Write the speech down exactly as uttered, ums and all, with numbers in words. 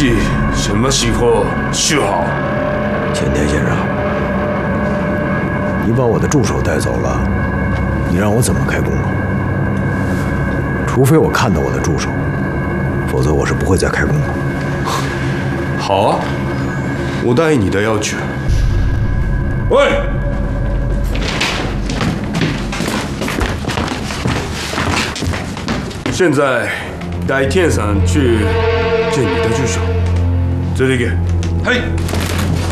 计什么时候修好？ 前田先生，你把我的助手带走了，你让我怎么开工啊？除非我看到我的助手，否则我是不会再开工的。 好啊，我答应你的要求。喂！现在带天山去见你的助手。这里给。嘿。